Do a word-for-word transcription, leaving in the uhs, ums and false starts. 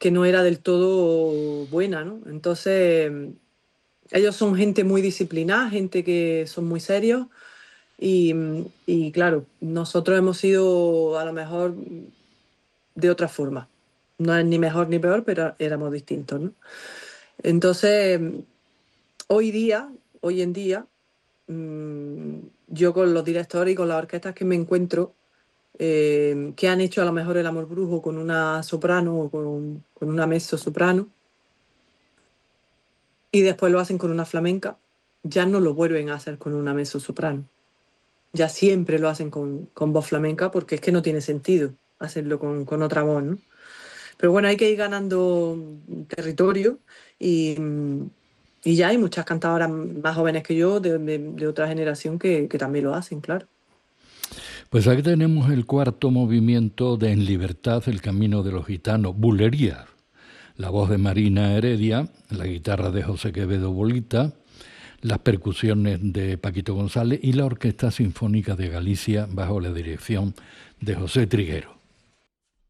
que no era del todo buena, ¿no? Entonces, ellos son gente muy disciplinada, gente que son muy serios y, y claro, nosotros hemos sido a lo mejor de otra forma. No es ni mejor ni peor, pero éramos distintos, ¿no? Entonces, hoy día, hoy en día, mmm, yo con los directores y con las orquestas que me encuentro, eh, que han hecho a lo mejor el Amor Brujo con una soprano o con, con una mezzo soprano, y después lo hacen con una flamenca, ya no lo vuelven a hacer con una mezzo soprano. Ya siempre lo hacen con, con voz flamenca porque es que no tiene sentido hacerlo con, con otra voz, ¿no? Pero bueno, hay que ir ganando territorio y, y ya hay muchas cantadoras más jóvenes que yo, de, de- de otra generación, que, que también lo hacen, claro. Pues aquí tenemos el cuarto movimiento de En Libertad, el camino de los gitanos, Bulería. La voz de Marina Heredia, la guitarra de José Quevedo Bolita, las percusiones de Paquito González y la Orquesta Sinfónica de Galicia bajo la dirección de José Triguero.